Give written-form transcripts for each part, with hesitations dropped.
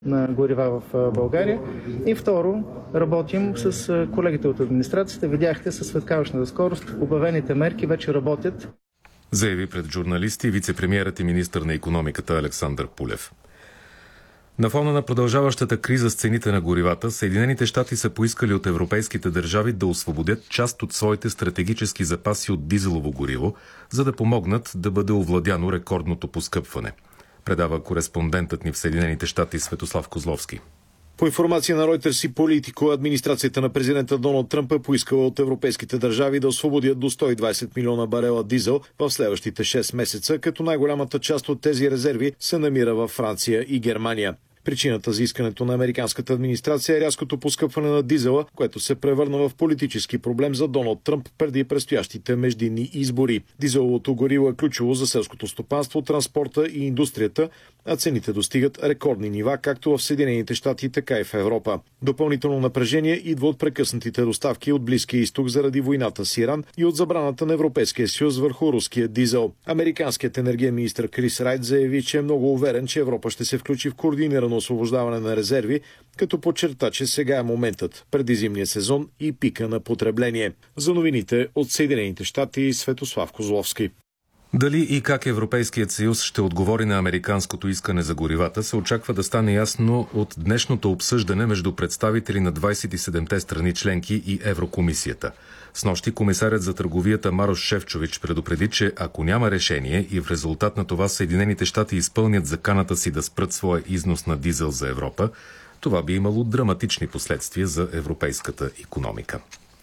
на горива в България. И второ, работим с колегите от администрацията. Видяхте със светкаващата скорост. Обявените мерки вече работят. Заяви пред журналисти вицепремиерът и министър на икономиката Александър Пулев. На фона на продължаващата криза с цените на горивата, Съединените щати са поискали от европейските държави да освободят част от своите стратегически запаси от дизелово гориво, за да помогнат да бъде овладяно рекордното поскъпване. Предава кореспондентът ни в Съединените щати Светослав Козловски. По информация на Reuters и Politico, администрацията на президента Доналд Тръмп е поискала от европейските държави да освободят до 120 милиона барела дизел в следващите 6 месеца, като най-голямата част от тези резерви се намира във Франция и Германия. Причината за искането на американската администрация е рязкото поскъпване на дизела, което се превърна в политически проблем за Доналд Тръмп преди предстоящите междинни избори. Дизеловото гориво е ключово за селското стопанство, транспорта и индустрията, а цените достигат рекордни нива както в Съединените щати, така и в Европа. Допълнително напрежение идва от прекъснатите доставки от Близкия изток заради войната с Иран и от забраната на Европейския съюз върху руския дизел. Американският енергиен министър Крис Райт заяви, че е много уверен, че Европа ще се включи в координирано освобождаване на резерви, като подчерта, че сега е моментът преди зимния сезон и пика на потребление. За новините от Съединените щати Светослав Козловски. Дали и как Европейският съюз ще отговори на американското искане за горивата, се очаква да стане ясно от днешното обсъждане между представители на 27-те страни членки и Еврокомисията. Снощи комисарят за търговията Марош Шефчович предупреди, че ако няма решение и в резултат на това Съединените щати изпълнят заканата си да спрат своя износ на дизел за Европа, това би имало драматични последствия за европейската икономика.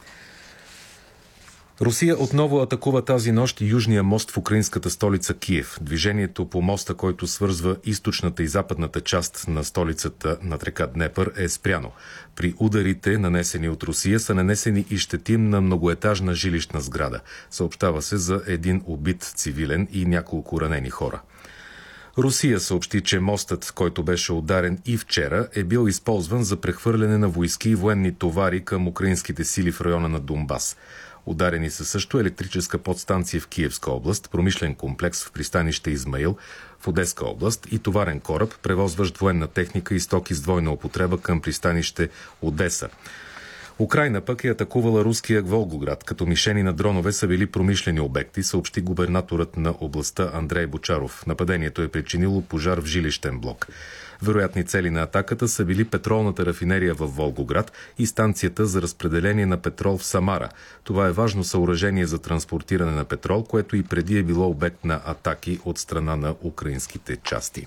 Русия отново атакува тази нощ южния мост в украинската столица Киев. Движението по моста, който свързва източната и западната част на столицата над река Днепър, е спряно. При ударите, нанесени от Русия, са нанесени и щети на многоетажна жилищна сграда. Съобщава се за един убит цивилен и няколко ранени хора. Русия съобщи, че мостът, който беше ударен и вчера, е бил използван за прехвърляне на войски и военни товари към украинските сили в района на Донбас. Ударени са също електрическа подстанция в Киевска област, промишлен комплекс в пристанище Измаил в Одеска област и товарен кораб, превозващ военна техника и стоки с двойна употреба към пристанище Одеса. Украйна пък е атакувала руския Волгоград, като мишени на дронове са били промишлени обекти, съобщи губернаторът на областта Андрей Бочаров. Нападението е причинило пожар в жилищен блок. Вероятни цели на атаката са били петролната рафинерия в Волгоград и станцията за разпределение на петрол в Самара. Това е важно съоръжение за транспортиране на петрол, което и преди е било обект на атаки от страна на украинските части.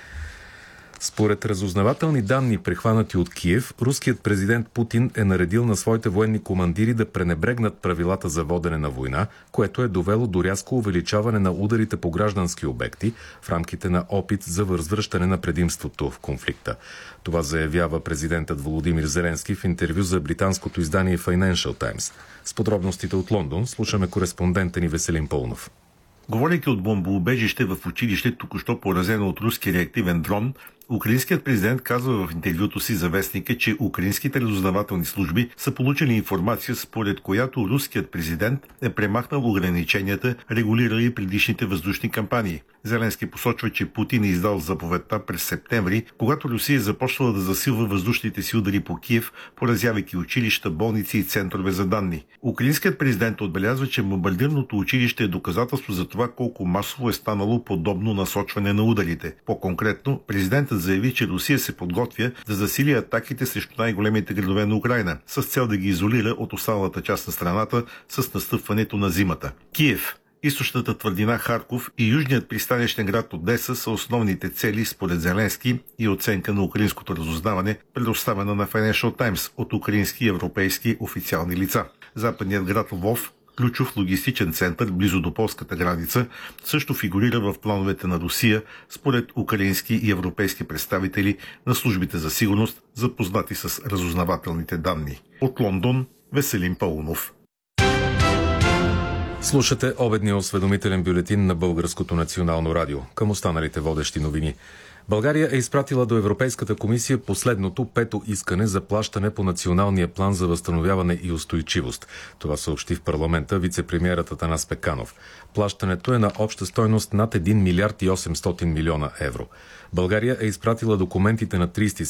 Според разузнавателни данни, прехванати от Киев, руският президент Путин е наредил на своите военни командири да пренебрегнат правилата за водене на война, което е довело до рязко увеличаване на ударите по граждански обекти в рамките на опит за възвръщане на предимството в конфликта. Това заявява президентът Володимир Зеленски в интервю за британското издание Financial Times. С подробностите от Лондон слушаме кореспондента ни Веселин Пълнов. Говорейки от бомбоубежище в училище, току-що поразено от руски реактивен дрон, украинският президент казва в интервюто си за вестника, че украинските разузнавателни служби са получили информация, според която руският президент е премахнал ограниченията, регулирали предишните въздушни кампании. Зеленски посочва, че Путин е издал заповедта през септември, когато Русия започнала да засилва въздушните си удари по Киев, поразявайки училища, болници и центрове за данни. Украинският президент отбелязва, че бомбардирното училище е доказателство за това колко масово е станало подобно насочване на ударите. По-конкретно, президентът заяви, че Русия се подготвя да засили атаките срещу най-големите градове на Украйна, с цел да ги изолира от останалата част на страната с настъпването на зимата. Киев, източната твърдина Харков и южният пристанищен град Одеса са основните цели според Зеленски и оценка на украинското разузнаване, предоставена на Financial Times от украински и европейски официални лица. Западният град Лвов, ключов логистичен център близо до полската граница, също фигурира в плановете на Русия, според украински и европейски представители на службите за сигурност, запознати с разузнавателните данни. От Лондон, Веселин Паунов. Слушате обедния осведомителен бюлетин на Българското национално радио. Към останалите водещи новини. България е изпратила до Европейската комисия последното пето искане за плащане по Националния план за възстановяване и устойчивост. Това съобщи в парламента вицепремиерът Атанас Пеканов. Плащането е на обща стойност над 1 милиард и 800 милиона евро. България е изпратила документите на 30